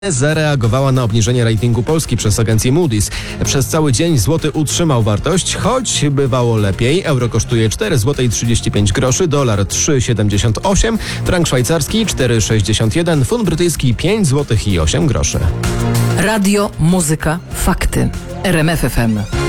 zareagowała na obniżenie ratingu Polski przez agencję Moody's. Przez cały dzień złoty utrzymał wartość, choć bywało lepiej. Euro kosztuje 4,35 zł, dolar 3,78, frank szwajcarski 4,61, funt brytyjski 5 zł i 8 groszy. Radio, muzyka, fakty. RMF FM.